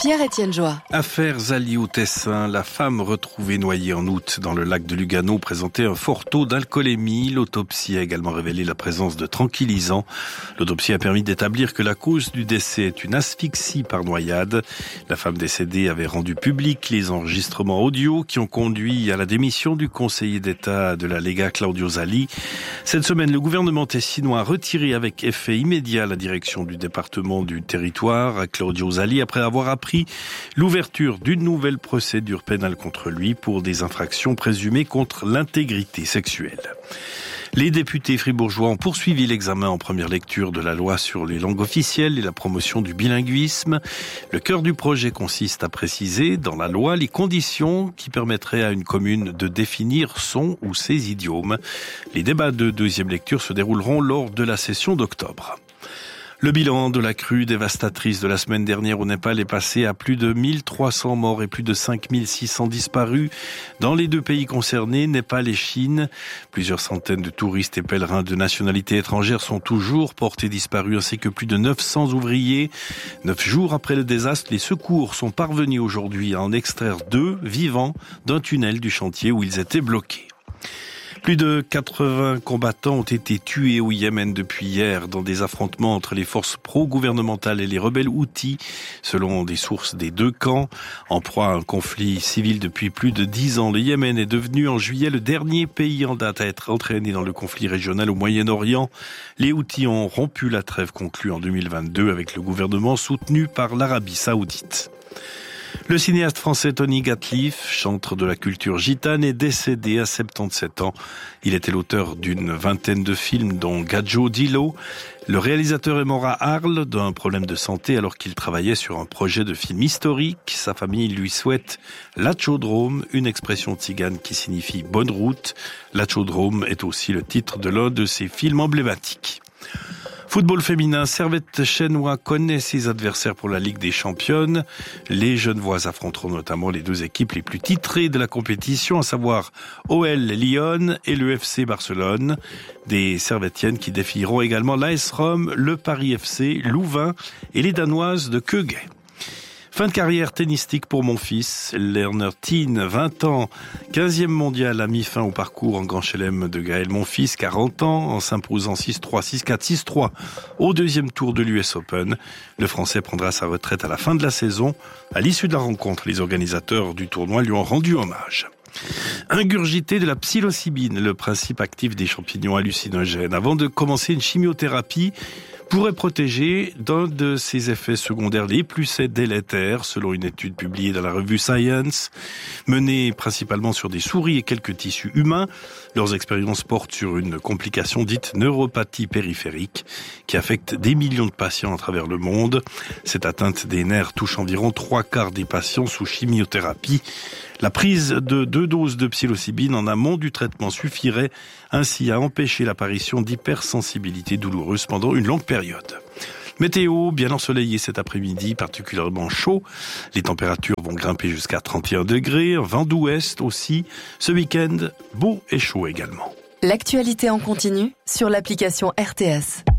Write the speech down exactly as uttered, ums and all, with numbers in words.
Pierre-Étienne Joie. Affaire Zali au Tessin, la femme retrouvée noyée en août dans le lac de Lugano présentait un fort taux d'alcoolémie. L'autopsie a également révélé la présence de tranquillisants. L'autopsie a permis d'établir que la cause du décès est une asphyxie par noyade. La femme décédée avait rendu public les enregistrements audio qui ont conduit à la démission du conseiller d'État de la Lega Claudio Zali. Cette semaine, le gouvernement tessinois a retiré avec effet immédiat la direction du département du territoire à Claudio Zali après avoir appris l'ouverture d'une nouvelle procédure pénale contre lui pour des infractions présumées contre l'intégrité sexuelle. Les députés fribourgeois ont poursuivi l'examen en première lecture de la loi sur les langues officielles et la promotion du bilinguisme. Le cœur du projet consiste à préciser dans la loi les conditions qui permettraient à une commune de définir son ou ses idiomes. Les débats de deuxième lecture se dérouleront lors de la session d'octobre. Le bilan de la crue dévastatrice de la semaine dernière au Népal est passé à plus de mille trois cents morts et plus de cinq mille six cents disparus dans les deux pays concernés, Népal et Chine. Plusieurs centaines de touristes et pèlerins de nationalité étrangère sont toujours portés disparus, ainsi que plus de neuf cents ouvriers. Neuf jours après le désastre, les secours sont parvenus aujourd'hui à en extraire deux vivants d'un tunnel du chantier où ils étaient bloqués. Plus de quatre-vingts combattants ont été tués au Yémen depuis hier dans des affrontements entre les forces pro-gouvernementales et les rebelles houthis, selon des sources des deux camps. En proie à un conflit civil depuis plus de dix ans, le Yémen est devenu en juillet le dernier pays en date à être entraîné dans le conflit régional au Moyen-Orient. Les houthis ont rompu la trêve conclue en deux mille vingt-deux avec le gouvernement soutenu par l'Arabie saoudite. Le cinéaste français Tony Gatliff, chantre de la culture gitane, est décédé à soixante-dix-sept ans. Il était l'auteur d'une vingtaine de films, dont Gadjo Dilo. Le réalisateur est mort à Arles d'un problème de santé alors qu'il travaillait sur un projet de film historique. Sa famille lui souhaite l'Achodrome, une expression tzigane qui signifie bonne route. L'Achodrome est aussi le titre de l'un de ses films emblématiques. Football féminin, Servette Chenois connaît ses adversaires pour la Ligue des Championnes. Les Genevois affronteront notamment les deux équipes les plus titrées de la compétition, à savoir O L Lyon et le F C Barcelone. Des Servettiennes qui défieront également l'A S Rome, le Paris F C, Louvain et les Danoises de Køge. Fin de carrière tennistique pour mon fils, Lerner Teen, vingt ans, quinzième mondial, a mis fin au parcours en Grand Chelem de Gaël Monfils, quarante ans, en s'imposant six trois, six quatre, six trois au deuxième tour de l'U S Open. Le Français prendra sa retraite à la fin de la saison. À l'issue de la rencontre, les organisateurs du tournoi lui ont rendu hommage. Ingurgiter de la psilocybine, le principe actif des champignons hallucinogènes, avant de commencer une chimiothérapie, pourrait protéger d'un de ses effets secondaires les plus délétères, selon une étude publiée dans la revue Science, menée principalement sur des souris et quelques tissus humains. Leurs expériences portent sur une complication dite neuropathie périphérique qui affecte des millions de patients à travers le monde. Cette atteinte des nerfs touche environ trois quarts des patients sous chimiothérapie. La prise de deux doses de psilocybine en amont du traitement suffirait ainsi à empêcher l'apparition d'hypersensibilité douloureuse pendant une longue période. Météo, bien ensoleillé cet après-midi, particulièrement chaud. Les températures vont grimper jusqu'à trente et un degrés, vent d'ouest aussi. Ce week-end, beau et chaud également. L'actualité en continu sur l'application R T S.